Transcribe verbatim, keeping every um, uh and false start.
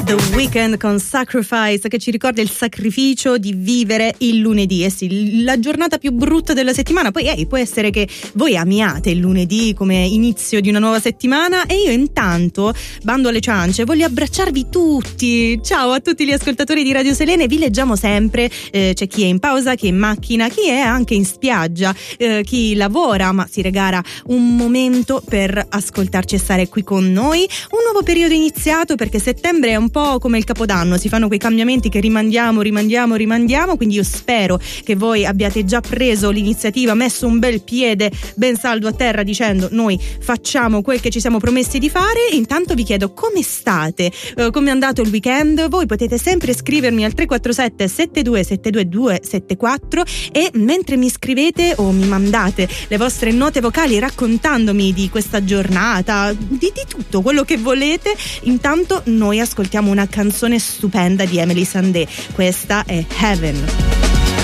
The Weeknd con Sacrifice, che ci ricorda il sacrificio di vivere il lunedì. Eh sì, la giornata più brutta della settimana. Poi eh, può essere che voi amiate il lunedì come inizio di una nuova settimana, e io intanto bando alle ciance, voglio abbracciarvi tutti. Ciao a tutti gli ascoltatori di Radio Selene. Vi leggiamo sempre, eh, c'è chi è in pausa, chi è in macchina, chi è anche in spiaggia, eh, chi lavora ma si regala un momento per ascoltarci e stare qui con noi. Un nuovo periodo iniziato, perché settembre è un po' come il Capodanno, si fanno quei cambiamenti che rimandiamo, rimandiamo, rimandiamo, quindi io spero che voi abbiate già preso l'iniziativa, messo un bel piede ben saldo a terra dicendo noi facciamo quel che ci siamo promessi di fare. Intanto vi chiedo come state, uh, come è andato il weekend. Voi potete sempre scrivermi al tre quattro sette sette due sette due due sette quattro, e mentre mi scrivete o mi mandate le vostre note vocali raccontandomi di questa giornata, di, di tutto quello che volete, intanto noi ascoltiamo una canzone stupenda di Emeli Sandé. Questa è Heaven.